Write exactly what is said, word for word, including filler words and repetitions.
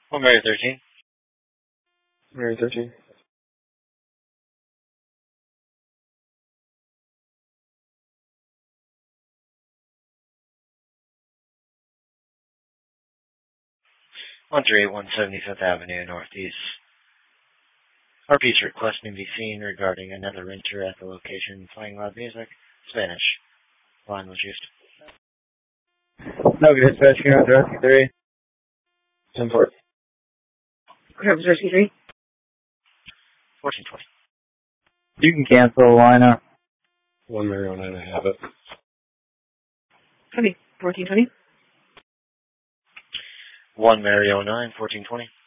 One Mary thirteen. Mary thirteen. One three eight one seventy-fifth Avenue Northeast. R P's requesting to be seen regarding another renter at the location playing loud music. Spanish. Line was used. No, good. Dispatch, you're on Rescue three. ten four. Crabs Rescue three. fourteen twenty. You can cancel, Lina. One Mary oh nine, I have it. Copy. fourteen twenty. One Mary oh nine, fourteen twenty.